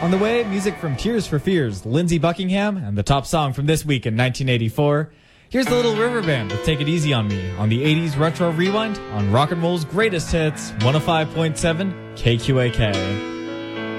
On the way, music from Tears for Fears, Lindsey Buckingham, and the top song from this week in 1984. Here's the Little River Band with Take It Easy on Me on the 80s Retro Rewind on Rock and Roll's Greatest Hits, 105.7 KQAK.